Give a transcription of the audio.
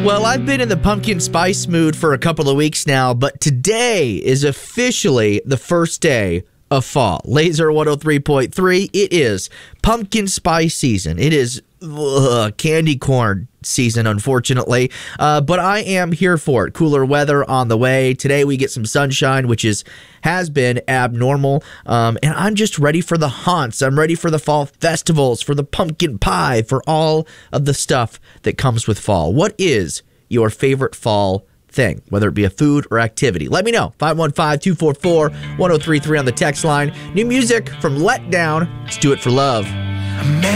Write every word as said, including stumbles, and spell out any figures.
Well, I've been in the pumpkin spice mood for a couple of weeks now, but today is officially the first day of fall. Laser one oh three point three, it is pumpkin spice season. It is ugh, candy corn season, unfortunately, uh, but I am here for it. Cooler weather on the way. Today we get some sunshine, which is has been abnormal, um, and I'm just ready for the haunts. I'm ready for the fall festivals, for the pumpkin pie, for all of the stuff that comes with fall. What is your favorite fall thing, whether it be a food or activity? Let me know. five one five, two four four, one oh three three on the text line. New music from Let Down. Let's do it for love.